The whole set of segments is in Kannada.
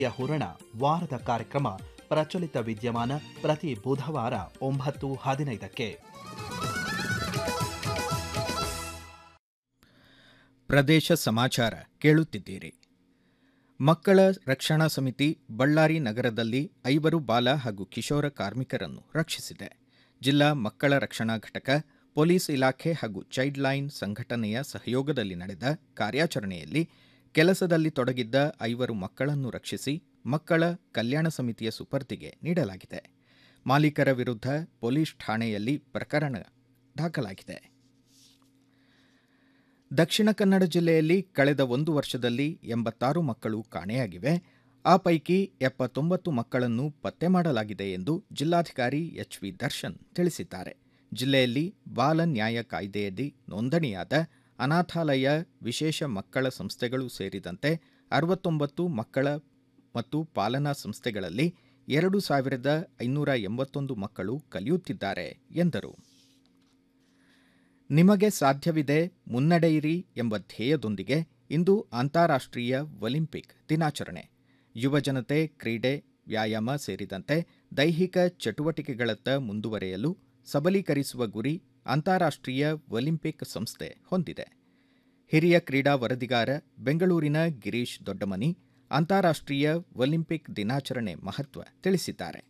ಹೂರಣ ವಾರದ ಕಾರ್ಯಕ್ರಮ ಪ್ರಚಲಿತ ವಿದ್ಯಮಾನ ಪ್ರತಿ ಬುಧವಾರ 9:15ಕ್ಕೆ. ಪ್ರದೇಶ ಸಮಾಚಾರ ಕೇಳುತ್ತಿದ್ದೀರಿ. ಮಕ್ಕಳ ರಕ್ಷಣಾ ಸಮಿತಿ ಬಳ್ಳಾರಿ ನಗರದಲ್ಲಿ 5 ಬಾಲ ಹಾಗೂ ಕಿಶೋರ ಕಾರ್ಮಿಕರನ್ನು ರಕ್ಷಿಸಿದೆ. ಜಿಲ್ಲಾ ಮಕ್ಕಳ ರಕ್ಷಣಾ ಘಟಕ, ಪೊಲೀಸ್ ಇಲಾಖೆ ಹಾಗೂ ಚೈಲ್ಡ್ ಲೈನ್ ಸಂಘಟನೆಯ ಸಹಯೋಗದಲ್ಲಿ ನಡೆದ ಕಾರ್ಯಾಚರಣೆಯಲ್ಲಿ ಕೆಲಸದಲ್ಲಿ ತೊಡಗಿದ್ದ 5 ಮಕ್ಕಳನ್ನು ರಕ್ಷಿಸಿ ಮಕ್ಕಳ ಕಲ್ಯಾಣ ಸಮಿತಿಯ ಸುಪರ್ದಿಗೆ ನೀಡಲಾಗಿದೆ. ಮಾಲೀಕರ ವಿರುದ್ಧ ಪೊಲೀಸ್ ಠಾಣೆಯಲ್ಲಿ ಪ್ರಕರಣ ದಾಖಲಾಗಿದೆ. ದಕ್ಷಿಣ ಕನ್ನಡ ಜಿಲ್ಲೆಯಲ್ಲಿ ಕಳೆದ 1 ವರ್ಷದಲ್ಲಿ 86 ಮಕ್ಕಳು ಕಾಣೆಯಾಗಿವೆ. ಆ ಪೈಕಿ 79 ಮಕ್ಕಳನ್ನು ಪತ್ತೆ ಮಾಡಲಾಗಿದೆ ಎಂದು ಜಿಲ್ಲಾಧಿಕಾರಿ ಎಚ್.ವಿ. ದರ್ಶನ್ ತಿಳಿಸಿದ್ದಾರೆ. ಜಿಲ್ಲೆಯಲ್ಲಿ ಬಾಲ ನ್ಯಾಯ ಕಾಯ್ದೆಯಡಿ ನೋಂದಣಿಯಾದ ಅನಾಥಾಲಯ, ವಿಶೇಷ ಮಕ್ಕಳ ಸಂಸ್ಥೆಗಳು ಸೇರಿದಂತೆ 69 ಮಕ್ಕಳ ಮತ್ತು ಪಾಲನಾ ಸಂಸ್ಥೆಗಳಲ್ಲಿ 2581 ಮಕ್ಕಳು ಕಲಿಯುತ್ತಿದ್ದಾರೆ ಎಂದರು. ನಿಮಗೆ ಸಾಧ್ಯವಿದೆ, ಮುನ್ನಡೆಯಿರಿ ಎಂಬ ಧ್ಯೇಯದೊಂದಿಗೆ ಇಂದು ಅಂತಾರಾಷ್ಟ್ರೀಯ ಒಲಿಂಪಿಕ್ ದಿನಾಚರಣೆ. ಯುವಜನತೆ ಕ್ರೀಡೆ, ವ್ಯಾಯಾಮ ಸೇರಿದಂತೆ ದೈಹಿಕ ಚಟುವಟಿಕೆಗಳತ್ತ ಮುಂದುವರೆಯಲು ಸಬಲೀಕರಿಸುವ ಗುರಿ ಅಂತಾರಾಷ್ಟ್ರೀಯ ಒಲಿಂಪಿಕ್ ಸಂಸ್ಥೆ ಹೊಂದಿದೆ. ಹಿರಿಯ ಕ್ರೀಡಾ ವರದಿಗಾರ ಬೆಂಗಳೂರಿನ ಗಿರೀಶ್ ದೊಡ್ಡಮನಿ ಅಂತಾರಾಷ್ಟ್ರೀಯ ಒಲಿಂಪಿಕ್ ದಿನಾಚರಣೆ ಮಹತ್ವ ತಿಳಿಸಿದ್ದಾರೆ.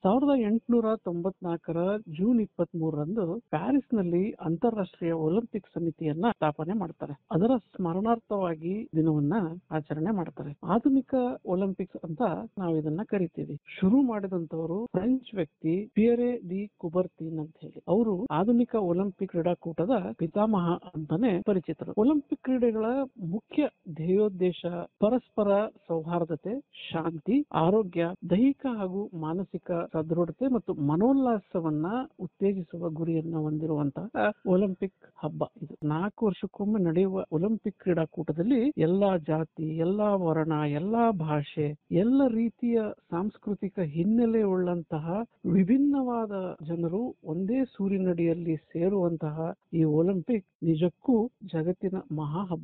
1894 ಜೂನ್ 23ರಂದು ಪ್ಯಾರಿಸ್ನಲ್ಲಿ ಅಂತಾರಾಷ್ಟ್ರೀಯ ಒಲಿಂಪಿಕ್ ಸಮಿತಿಯನ್ನ ಸ್ಥಾಪನೆ ಮಾಡ್ತಾರೆ. ಅದರ ಸ್ಮರಣಾರ್ಥವಾಗಿ ದಿನವನ್ನ ಆಚರಣೆ ಮಾಡ್ತಾರೆ. ಆಧುನಿಕ ಒಲಿಂಪಿಕ್ಸ್ ಅಂತ ನಾವು ಇದನ್ನ ಕರಿತೀವಿ. ಶುರು ಮಾಡಿದಂತವರು ಫ್ರೆಂಚ್ ವ್ಯಕ್ತಿ ಪಿಯರೆ ದಿ ಕುಬರ್ತಿನ್ ಅಂತ ಹೇಳಿ. ಅವರು ಆಧುನಿಕ ಒಲಿಂಪಿಕ್ ಕ್ರೀಡಾಕೂಟದ ಪಿತಾಮಹ ಅಂತಾನೆ ಪರಿಚಿತರು. ಒಲಿಂಪಿಕ್ ಕ್ರೀಡೆಗಳ ಮುಖ್ಯ ಧ್ಯೇಯೋದ್ದೇಶ ಪರಸ್ಪರ ಸೌಹಾರ್ದತೆ, ಶಾಂತಿ, ಆರೋಗ್ಯ, ದೈಹಿಕ ಹಾಗೂ ಮಾನಸಿಕ ಸದೃಢತೆ ಮತ್ತು ಮನೋಲ್ಲಾಸವನ್ನ ಉತ್ತೇಜಿಸುವ ಗುರಿಯನ್ನ ಹೊಂದಿರುವಂತಹ ಒಲಿಂಪಿಕ್ ಹಬ್ಬ ಇದು. 4 ವರ್ಷಕ್ಕೊಮ್ಮೆ ನಡೆಯುವ ಒಲಿಂಪಿಕ್ ಕ್ರೀಡಾಕೂಟದಲ್ಲಿ ಎಲ್ಲಾ ಜಾತಿ, ಎಲ್ಲಾ ವರ್ಣ, ಎಲ್ಲಾ ಭಾಷೆ, ಎಲ್ಲ ರೀತಿಯ ಸಾಂಸ್ಕೃತಿಕ ಹಿನ್ನೆಲೆ ಉಳ್ಳಂತಹ ವಿಭಿನ್ನವಾದ ಜನರು ಒಂದೇ ಸೂರಿನಡಿಯಲ್ಲಿ ಸೇರುವಂತಹ ಈ ಒಲಿಂಪಿಕ್ ನಿಜಕ್ಕೂ ಜಗತ್ತಿನ ಮಹಾ ಹಬ್ಬ.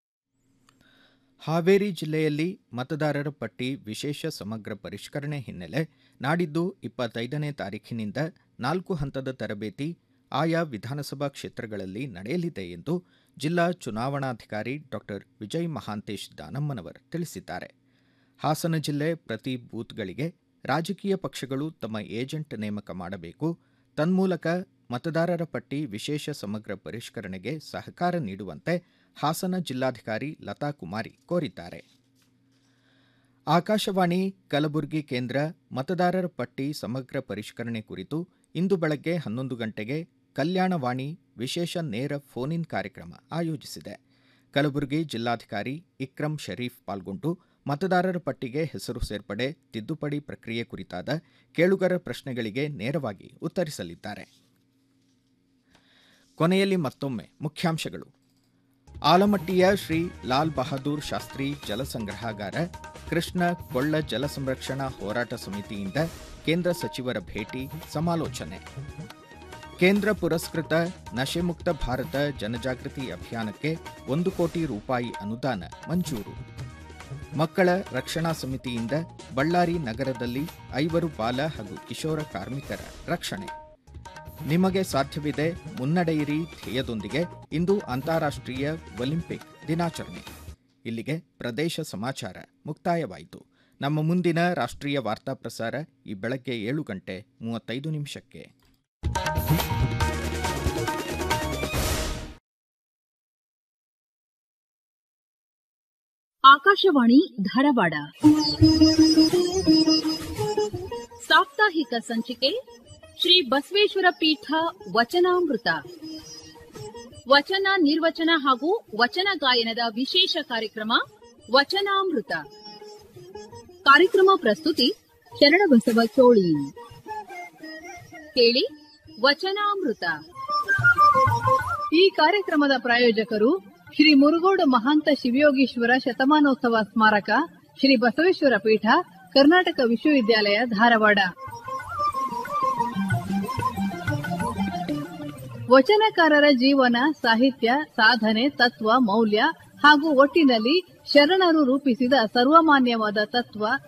ಹಾವೇರಿ ಜಿಲ್ಲೆಯಲ್ಲಿ ಮತದಾರರ ಪಟ್ಟಿ ವಿಶೇಷ ಸಮಗ್ರ ಪರಿಷ್ಕರಣೆ ಹಿನ್ನೆಲೆ ನಾಡಿದ್ದು 25ನೇ ತಾರೀಖಿನಿಂದ 4 ಹಂತದ ತರಬೇತಿ ಆಯಾ ವಿಧಾನಸಭಾ ಕ್ಷೇತ್ರಗಳಲ್ಲಿ ನಡೆಯಲಿದೆ ಎಂದು ಜಿಲ್ಲಾ ಚುನಾವಣಾಧಿಕಾರಿ ಡಾ ವಿಜಯ್ ಮಹಾಂತೇಶ್ ದಾನಮ್ಮನವರ್ ತಿಳಿಸಿದ್ದಾರೆ. ಹಾಸನ ಜಿಲ್ಲೆ ಪ್ರತಿ ಬೂತ್ಗಳಿಗೆ ರಾಜಕೀಯ ಪಕ್ಷಗಳು ತಮ್ಮ ಏಜೆಂಟ್ ನೇಮಕ ಮಾಡಬೇಕು, ತನ್ಮೂಲಕ ಮತದಾರರ ಪಟ್ಟಿ ವಿಶೇಷ ಸಮಗ್ರ ಪರಿಷ್ಕರಣೆಗೆ ಸಹಕಾರ ನೀಡುವಂತೆ ಹಾಸನ ಜಿಲ್ಲಾಧಿಕಾರಿ ಲತಾ ಕುಮಾರಿ ಕೋರಿದ್ದಾರೆ. ಆಕಾಶವಾಣಿ ಕಲಬುರಗಿ ಕೇಂದ್ರ ಮತದಾರರ ಪಟ್ಟಿ ಸಮಗ್ರ ಪರಿಷ್ಕರಣೆ ಕುರಿತು ಇಂದು ಬೆಳಗ್ಗೆ 11 ಗಂಟೆಗೆ ಕಲ್ಯಾಣವಾಣಿ ವಿಶೇಷ ನೇರ ಫೋನ್ ಇನ್ ಕಾರ್ಯಕ್ರಮ ಆಯೋಜಿಸಿದೆ. ಕಲಬುರಗಿ ಜಿಲ್ಲಾಧಿಕಾರಿ ಇಕ್ರಂ ಶರೀಫ್ ಪಾಲ್ಗೊಂಡು ಮತದಾರರ ಪಟ್ಟಿಗೆ ಹೆಸರು ಸೇರ್ಪಡೆ, ತಿದ್ದುಪಡಿ ಪ್ರಕ್ರಿಯೆ ಕುರಿತಾದ ಕೇಳುಗರ ಪ್ರಶ್ನೆಗಳಿಗೆ ನೇರವಾಗಿ ಉತ್ತರಿಸಲಿದ್ದಾರೆ. ಕೊನೆಯಲ್ಲಿ ಮತ್ತೊಮ್ಮೆ ಮುಖ್ಯಾಂಶಗಳು. ಆಲಮಟ್ಟಿಯ ಶ್ರೀ ಲಾಲ್ ಬಹದ್ದೂರ್ ಶಾಸ್ತ್ರಿ ಜಲಸಂಗ್ರಹಾಗಾರ, ಕೃಷ್ಣ ಕೊಳ್ಳ ಜಲ ಸಂರಕ್ಷಣಾ ಹೋರಾಟ ಸಮಿತಿಯಿಂದ ಕೇಂದ್ರ ಸಚಿವರ ಭೇಟಿ, ಸಮಾಲೋಚನೆ. ಕೇಂದ್ರ ಪುರಸ್ಕೃತ ನಶೆಮುಕ್ತ ಭಾರತ ಜನಜಾಗೃತಿ ಅಭಿಯಾನಕ್ಕೆ 1 ಕೋಟಿ ರೂಪಾಯಿ ಅನುದಾನ ಮಂಜೂರು. ಮಕ್ಕಳ ರಕ್ಷಣಾ ಸಮಿತಿಯಿಂದ ಬಳ್ಳಾರಿ ನಗರದಲ್ಲಿ 5 ಬಾಲ ಹಾಗೂ ಕಿಶೋರ ಕಾರ್ಮಿಕರ ರಕ್ಷಣೆ. ನಿಮಗೆ ಸಾಧ್ಯವಿದೆ, ಮುನ್ನಡೆಯಿರಿ ಧ್ಯೇಯದೊಂದಿಗೆ ಇಂದು ಅಂತಾರಾಷ್ಟ್ರೀಯ ಒಲಿಂಪಿಕ್ ದಿನಾಚರಣೆ. ಇಲ್ಲಿಗೆ ಪ್ರದೇಶ ಸಮಾಚಾರ ಮುಕ್ತಾಯವಾಯಿತು. ನಮ್ಮ ಮುಂದಿನ ರಾಷ್ಟ್ರೀಯ ವಾರ್ತಾ ಪ್ರಸಾರ ಈ ಬೆಳಗ್ಗೆ 7:35. ಆಕಾಶವಾಣಿ ಧಾರವಾಡ. ಸಾಪ್ತಾಹಿಕ ಸಂಚಿಕೆ ಶ್ರೀ ಬಸವೇಶ್ವರ ಪೀಠ ವಚನಾಮೃತ. ವಚನ ನಿರ್ವಚನ ಹಾಗೂ ವಚನ ಗಾಯನದ ವಿಶೇಷ ಕಾರ್ಯಕ್ರಮ ವಚನಾಮೃತ. ಕಾರ್ಯಕ್ರಮ ಪ್ರಸ್ತುತಿ ಶರಣಬಸವ ಚೋಳಿ. ಕೇಳಿ ವಚನಾಮೃತ. ಈ ಕಾರ್ಯಕ್ರಮದ ಪ್ರಾಯೋಜಕರು ಶ್ರೀ ಮುರುಗೋಡು ಮಹಾಂತ ಶಿವಯೋಗೀಶ್ವರ ಶತಮಾನೋತ್ಸವ ಸ್ಮಾರಕ, ಶ್ರೀ ಬಸವೇಶ್ವರ ಪೀಠ, ಕರ್ನಾಟಕ ವಿಶ್ವವಿದ್ಯಾಲಯ, ಧಾರವಾಡ. ವಚನಕಾರರ ಜೀವನ, ಸಾಹಿತ್ಯ, ಸಾಧನೆ, ತತ್ವ, ಮೌಲ್ಯ ಹಾಗೂ ಒಟ್ಟಿನಲ್ಲಿ ಶರಣರು ರೂಪಿಸಿದ ಸರ್ವಮಾನ್ಯವಾದ ತತ್ವ